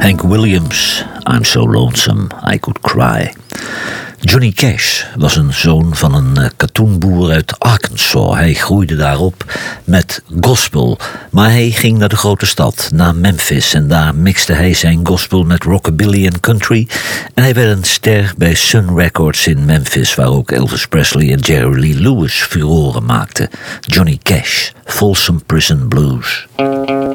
Hank Williams, I'm So Lonesome I Could Cry. Johnny Cash was een zoon van een katoenboer uit Arkansas. Hij groeide daarop met gospel, maar hij ging naar de grote stad, naar Memphis, en daar mixte hij zijn gospel met rockabilly en country. En hij werd een ster bij Sun Records in Memphis, waar ook Elvis Presley en Jerry Lee Lewis furoren maakten. Johnny Cash, Folsom Prison Blues.